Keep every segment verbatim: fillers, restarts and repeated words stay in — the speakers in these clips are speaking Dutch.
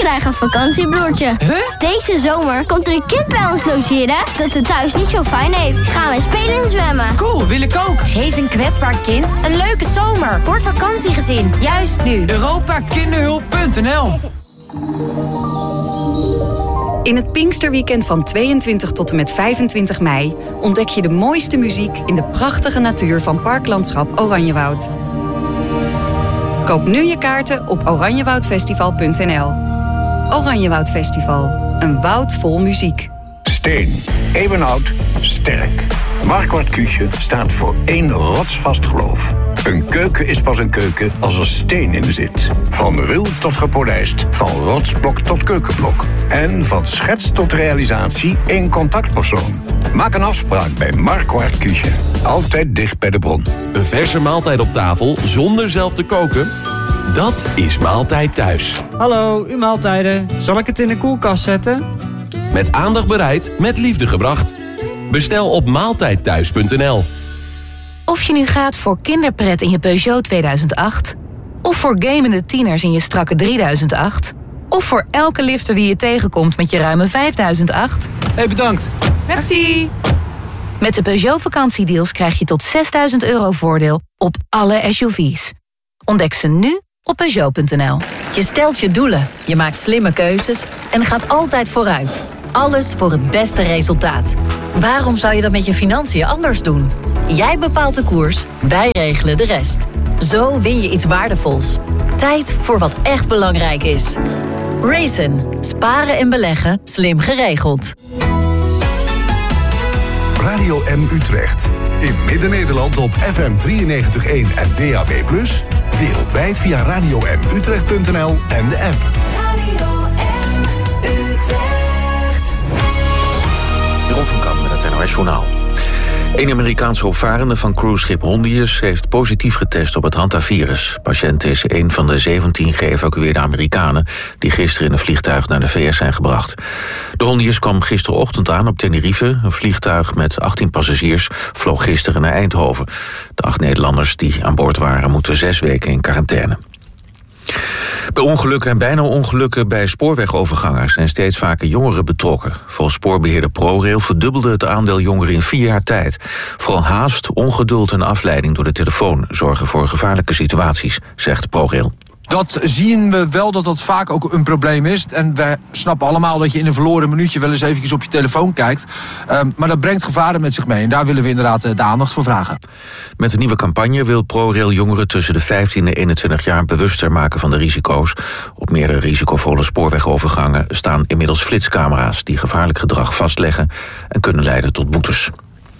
krijg een vakantiebroertje. Huh? Deze zomer komt er een kind bij ons logeren dat het thuis niet zo fijn heeft. Gaan wij spelen en zwemmen. Cool, wil ik ook. Geef een kwetsbaar kind een leuke zomer voor het vakantiegezin. Juist nu. Europa Kinderhulp punt n l. In het Pinksterweekend van tweeëntwintig tot en met vijfentwintig mei ontdek je de mooiste muziek in de prachtige natuur van Parklandschap Oranjewoud. Koop nu je kaarten op oranjewoudfestival punt n l. Oranjewoud Festival, een woud vol muziek. Steen, eeuwenoud, sterk. Marquardt Küche staat voor één rotsvast geloof. Een keuken is pas een keuken als er steen in zit. Van ruw tot gepolijst, van rotsblok tot keukenblok. En van schets tot realisatie één contactpersoon. Maak een afspraak bij Marquardt Küche. Altijd dicht bij de bron. Een verse maaltijd op tafel zonder zelf te koken? Dat is Maaltijd Thuis. Hallo, uw maaltijden. Zal ik het in de koelkast zetten? Met aandacht bereid, met liefde gebracht. Bestel op maaltijdthuis punt n l. Of je nu gaat voor kinderpret in je Peugeot tweeduizend acht... of voor gamende tieners in je strakke drieduizend acht... of voor elke lifter die je tegenkomt met je ruime vijfduizend acht... Hé, hey, bedankt. Merci. Met de Peugeot vakantiedeals krijg je tot zesduizend euro voordeel op alle S U V's. Ontdek ze nu op Peugeot punt n l. Je stelt je doelen, je maakt slimme keuzes en gaat altijd vooruit. Alles voor het beste resultaat. Waarom zou je dat met je financiën anders doen? Jij bepaalt de koers, wij regelen de rest. Zo win je iets waardevols. Tijd voor wat echt belangrijk is. Raisin. Sparen en beleggen. Slim geregeld. Radio M Utrecht. In Midden-Nederland op F M drieënnegentig komma één en D A B plus. Wereldwijd via radio m utrecht punt n l en de app. Radio M Utrecht. Jeroen van Kamp met het N O S-journaal. Een Amerikaanse opvarende van cruiseschip Hondius heeft positief getest op het hantavirus. Patiënt is een van de zeventien geëvacueerde Amerikanen die gisteren in een vliegtuig naar de V S zijn gebracht. De Hondius kwam gisterochtend aan op Tenerife. Een vliegtuig met achttien passagiers vloog gisteren naar Eindhoven. De acht Nederlanders die aan boord waren moeten zes weken in quarantaine. Bij ongelukken en bijna ongelukken bij spoorwegovergangers zijn steeds vaker jongeren betrokken. Volgens spoorbeheerder ProRail verdubbelde het aandeel jongeren in vier jaar tijd. Vooral haast, ongeduld en afleiding door de telefoon zorgen voor gevaarlijke situaties, zegt ProRail. Dat zien we wel dat dat vaak ook een probleem is. En we snappen allemaal dat je in een verloren minuutje wel eens eventjes op je telefoon kijkt. Um, maar dat brengt gevaren met zich mee. En daar willen we inderdaad de aandacht voor vragen. Met de nieuwe campagne wil ProRail jongeren tussen de vijftien en eenentwintig jaar bewuster maken van de risico's. Op meerdere risicovolle spoorwegovergangen staan inmiddels flitscamera's die gevaarlijk gedrag vastleggen en kunnen leiden tot boetes.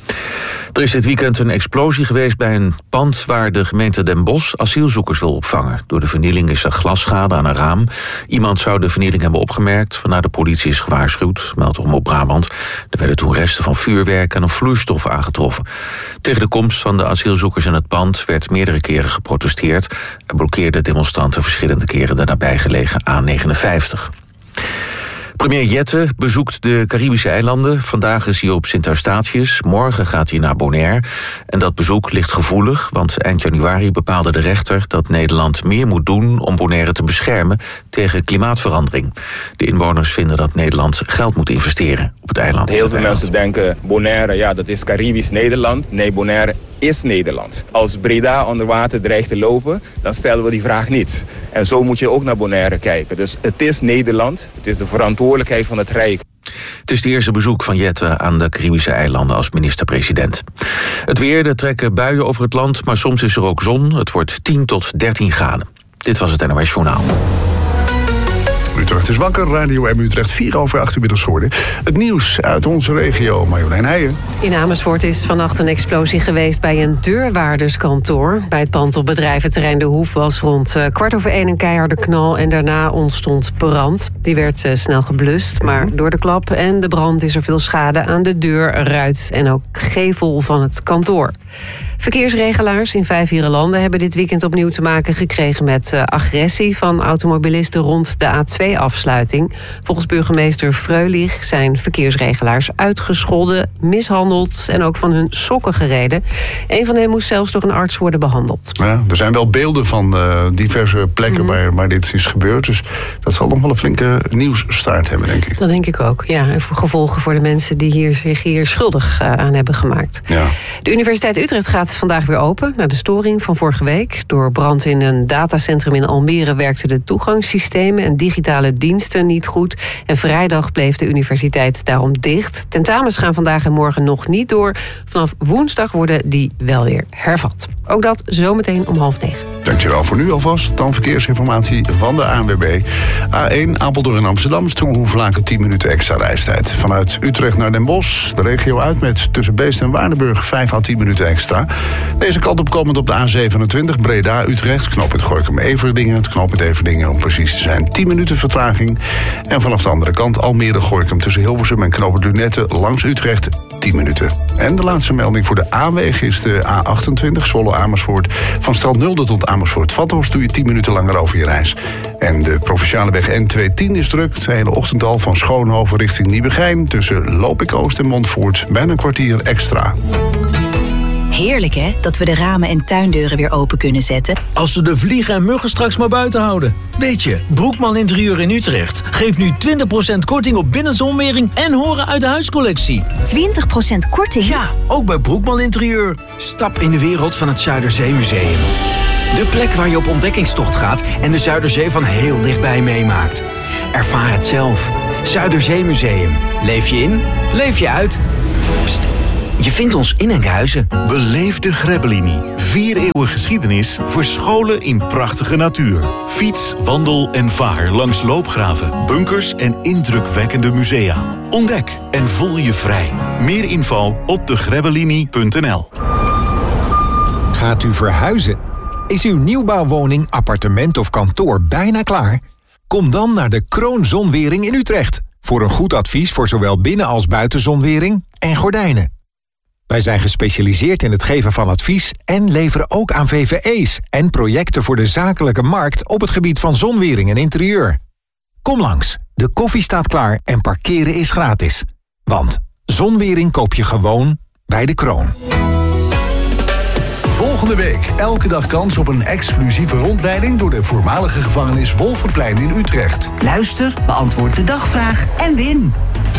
Er is dit weekend een explosie geweest bij een pand waar de gemeente Den Bosch asielzoekers wil opvangen. Door de vernieling is er glasschade aan een raam. Iemand zou de vernieling hebben opgemerkt, waarna de politie is gewaarschuwd, meldt Omroep Brabant. Er werden toen resten van vuurwerk en een vloeistof aangetroffen. Tegen de komst van de asielzoekers in het pand werd meerdere keren geprotesteerd. Er blokkeerden demonstranten verschillende keren de nabijgelegen A negenenvijftig. Premier Jette bezoekt de Caribische eilanden. Vandaag is hij op Sint Eustatius. Morgen gaat hij naar Bonaire. En dat bezoek ligt gevoelig, want eind januari bepaalde de rechter dat Nederland meer moet doen om Bonaire te beschermen tegen klimaatverandering. De inwoners vinden dat Nederland geld moet investeren op het eiland. Heel veel mensen denken Bonaire, ja, dat is Caribisch Nederland. Nee, Bonaire is Nederland. Als Breda onder water dreigt te lopen, dan stellen we die vraag niet. En zo moet je ook naar Bonaire kijken. Dus het is Nederland, het is de verantwoordelijkheid van het Rijk. Het is het eerste bezoek van Jette aan de Caribische eilanden als minister-president. Het weer, er trekken buien over het land, maar soms is er ook zon. Het wordt tien tot dertien graden. Dit was het N O S Journaal. Utrecht is wakker, Radio M Utrecht, vier over acht inmiddels geworden. Het nieuws uit onze regio, Marjolein Heijen. In Amersfoort is vannacht een explosie geweest bij een deurwaarderskantoor. Bij het pand op bedrijventerrein De Hoef was rond kwart over één een keiharde knal en daarna ontstond brand. Die werd uh, snel geblust, maar door de klap en de brand is er veel schade aan de deur, ruit en ook gevel van het kantoor. Verkeersregelaars in vijf vierde landen hebben dit weekend opnieuw te maken gekregen met uh, agressie van automobilisten rond de A twee afsluiting. Volgens burgemeester Freulich zijn verkeersregelaars uitgescholden, mishandeld en ook van hun sokken gereden. Een van hen moest zelfs door een arts worden behandeld. Ja, er zijn wel beelden van uh, diverse plekken mm. waar, waar dit is gebeurd. Dus dat zal nog wel een flinke nieuwsstaart hebben, denk ik. Dat denk ik ook, ja. En voor gevolgen voor de mensen die hier, zich hier schuldig uh, aan hebben gemaakt. Ja. De Universiteit Utrecht gaat vandaag weer open na de storing van vorige week. Door brand in een datacentrum in Almere werkten de toegangssystemen en digitale diensten niet goed. En vrijdag bleef de universiteit daarom dicht. Tentamens gaan vandaag en morgen nog niet door. Vanaf woensdag worden die wel weer hervat. Ook dat zometeen om half negen. Dankjewel voor nu alvast. Dan verkeersinformatie van de A N W B. A één Apeldoorn en Amsterdam. Stroe-Hoevelaken tien minuten extra reistijd. Vanuit Utrecht naar Den Bosch. De regio uit met tussen Beest en Waardenburg vijf à tien minuten extra. Deze kant op komend op de A zevenentwintig. Breda-Utrecht. Knooppunt Gorinchem-Everdingen. Het knooppunt Everdingen om precies te zijn tien minuten vertraging. En vanaf de andere kant Almere-Gorinchem tussen Hilversum en knooppunt Lunette langs Utrecht tien minuten. En de laatste melding voor de A-wegen is de A achtentwintig. Zwolle-Amersfoort. Van Stelnulde tot Amersfoort-Vathorst doe je tien minuten langer over je reis. En de provinciale weg N tweehonderdtien is druk. De hele ochtend al van Schoonhoven richting Nieuwegein. Tussen Lopik-Oost en Montfoort. Bijna een kwartier extra. Heerlijk hè, dat we de ramen en tuindeuren weer open kunnen zetten. Als we de vliegen en muggen straks maar buiten houden. Weet je, Broekman Interieur in Utrecht geeft nu twintig procent korting op binnenzonwering en horen uit de huiscollectie. twintig procent korting? Ja, ook bij Broekman Interieur. Stap in de wereld van het Zuiderzeemuseum. De plek waar je op ontdekkingstocht gaat en de Zuiderzee van heel dichtbij meemaakt. Ervaar het zelf. Zuiderzeemuseum. Leef je in, leef je uit. Pst, je vindt ons in Enkhuizen. Beleef de Grebbelini. Vier eeuwen geschiedenis voor scholen in prachtige natuur. Fiets, wandel en vaar langs loopgraven, bunkers en indrukwekkende musea. Ontdek en voel je vrij. Meer info op de grebbelini punt n l. Gaat u verhuizen? Is uw nieuwbouwwoning, appartement of kantoor bijna klaar? Kom dan naar de Kroon Zonwering in Utrecht. Voor een goed advies voor zowel binnen- als buitenzonwering en gordijnen. Wij zijn gespecialiseerd in het geven van advies en leveren ook aan V V E's en projecten voor de zakelijke markt op het gebied van zonwering en interieur. Kom langs, de koffie staat klaar en parkeren is gratis. Want zonwering koop je gewoon bij de Kroon. Volgende week elke dag kans op een exclusieve rondleiding door de voormalige gevangenis Wolvenplein in Utrecht. Luister, beantwoord de dagvraag en win.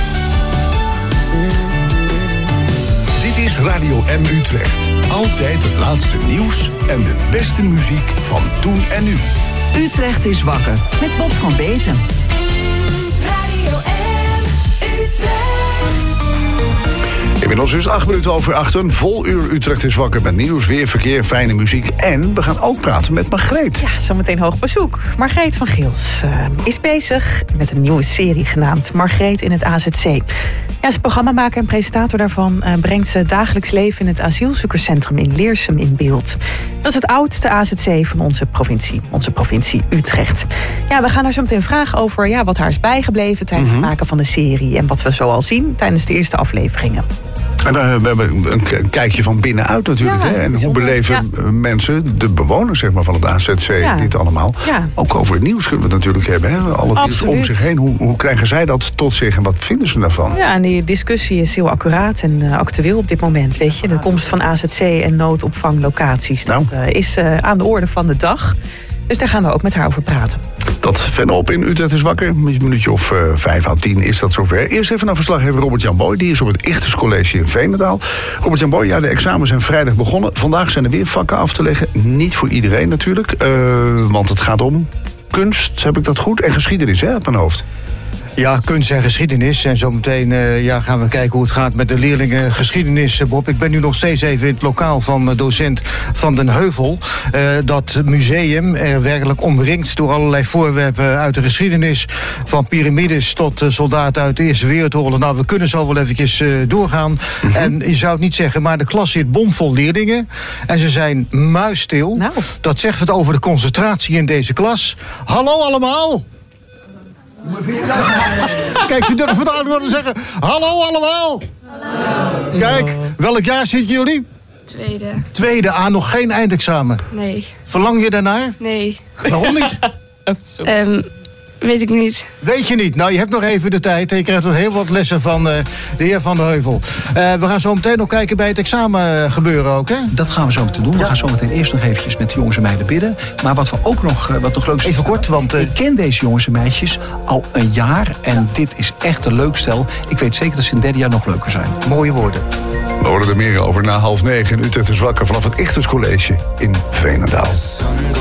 Dit is Radio M Utrecht. Altijd het laatste nieuws en de beste muziek van toen en nu. Utrecht is wakker met Bob van Beten. Radio M Utrecht. Inmiddels is het acht minuten over acht. Een vol uur Utrecht is wakker met nieuws, weer, verkeer, fijne muziek. En we gaan ook praten met Margreet. Ja, zometeen hoog bezoek. Margreet van Giels uh, is bezig met een nieuwe serie genaamd Margreet in het A Z C. Ja, als programmamaker en presentator daarvan uh, brengt ze het dagelijks leven in het asielzoekerscentrum in Leersum in beeld. Dat is het oudste A Z C van onze provincie, onze provincie Utrecht. Ja, we gaan haar zo meteen vragen over ja, wat haar is bijgebleven tijdens mm-hmm. het maken van de serie en wat we zoal zien tijdens de eerste afleveringen. En uh, we hebben een kijkje van binnenuit natuurlijk. Ja, hè? En hoe beleven ja. mensen, de bewoners zeg maar, van het A Z C, ja. dit allemaal. Ja. Ook over het nieuws kunnen we het natuurlijk hebben. Hè? Al het nieuws om zich heen. Hoe, hoe krijgen zij dat tot zich en wat vinden ze daarvan? Ja, en die discussie is heel accuraat en uh, actueel op dit moment. Weet je, de komst van A Z C en noodopvanglocaties. Dat nou. uh, is uh, aan de orde van de dag. Dus daar gaan we ook met haar over praten. Dat verderop in Utrecht is wakker. Een minuutje of uh, vijf à tien is dat zover. Eerst even naar verslaggever Robert-Jan Boy. Die is op het Ichthus College in Veenendaal. Robert-Jan Boy, ja, de examens zijn vrijdag begonnen. Vandaag zijn er weer vakken af te leggen. Niet voor iedereen natuurlijk. Uh, want het gaat om kunst, heb ik dat goed? En geschiedenis, hè, uit mijn hoofd. Ja, kunst en geschiedenis. En zometeen uh, ja, gaan we kijken hoe het gaat met de leerlingen geschiedenis, Bob. Ik ben nu nog steeds even in het lokaal van docent Van den Heuvel. Uh, dat museum er werkelijk omringd door allerlei voorwerpen uit de geschiedenis. Van piramides tot uh, soldaten uit de Eerste Wereldoorlog. Nou, we kunnen zo wel eventjes uh, doorgaan. Mm-hmm. En je zou het niet zeggen, maar de klas zit bomvol leerlingen. En ze zijn muisstil. Nou. Dat zegt wat over de concentratie in deze klas. Hallo allemaal! Kijk, ze durven vandaag te zeggen: hallo allemaal! Hallo. Kijk, welk jaar zitten jullie? Tweede. Tweede A, nog geen eindexamen. Nee. Verlang je daarnaar? Nee. Waarom niet? Ehm, weet ik niet. Weet je niet? Nou, je hebt nog even de tijd. En je krijgt nog heel wat lessen van uh, de heer Van der Heuvel. Uh, we gaan zo meteen nog kijken bij het examen gebeuren ook, hè? Dat gaan we zo meteen doen. We gaan zo meteen eerst nog eventjes met de jongens en meiden bidden. Maar wat we ook nog, uh, wat nog leuk is... Even kort, want... Uh... Ik ken deze jongens en meisjes al een jaar. En dit is echt een leuk stel. Ik weet zeker dat ze in het derde jaar nog leuker zijn. Mooie woorden. We horen er meer over na half negen in Utrecht is wakker vanaf het Ichters College in Veenendaal.